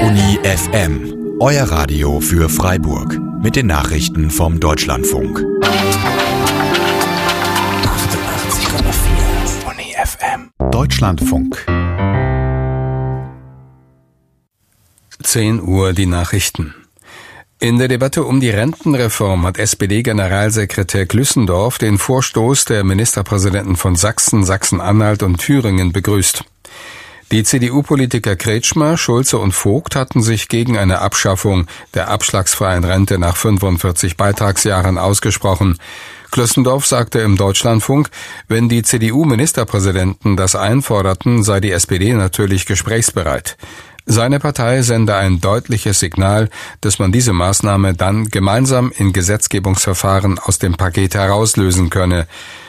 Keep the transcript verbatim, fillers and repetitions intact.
Uni F M, euer Radio für Freiburg mit den Nachrichten vom Deutschlandfunk. achtundachtzig Komma vier Uni F M. Deutschlandfunk. zehn Uhr die Nachrichten. In der Debatte um die Rentenreform hat S P D-Generalsekretär Glüssendorf den Vorstoß der Ministerpräsidenten von Sachsen, Sachsen-Anhalt und Thüringen begrüßt. Die C D U-Politiker Kretschmer, Schulze und Vogt hatten sich gegen eine Abschaffung der abschlagsfreien Rente nach fünfundvierzig Beitragsjahren ausgesprochen. Glüssendorf sagte im Deutschlandfunk, wenn die C D U-Ministerpräsidenten das einforderten, sei die S P D natürlich gesprächsbereit. Seine Partei sende ein deutliches Signal, dass man diese Maßnahme dann gemeinsam in Gesetzgebungsverfahren aus dem Paket herauslösen könne.